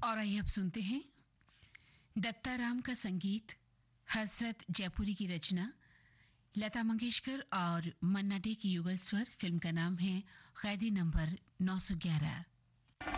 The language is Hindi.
और आइए अब सुनते हैं दत्ताराम का संगीत, हसरत जयपुरी की रचना, लता मंगेशकर और मन्ना डे की युगल स्वर। फिल्म का नाम है कैदी नंबर 911।